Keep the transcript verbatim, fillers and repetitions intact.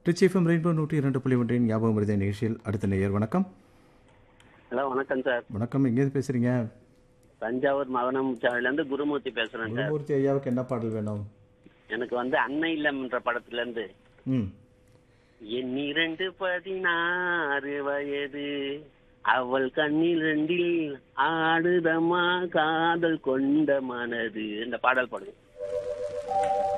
Trichy FM rainbow நூற்றி இரண்டு புள்ளி ஒன்றின் ஞாபகம் வருதே நிகழ்ச்சியில் அடுத்த நேயர் வணக்கம். ஹலோ வணக்கம் சார். வணக்கம், எங்கேருந்து பேசுறீங்க? தஞ்சாவூர் மகனம் சாலையிலேருந்து குருமூர்த்தி பேசுகிறேன் சார். குருமூர்த்தி ஐயாவுக்கு என்ன பாடல் வேணும்? எனக்கு வந்து அன்னை இல்லம்ன்ற படத்துலேருந்து ம் என் இரண்டு பதினாறு வயது அவள் கண்ணில் ரெண்டில் ஆடுதமா காதல் கொண்ட மனது இந்த பாடல் பாடுங்க.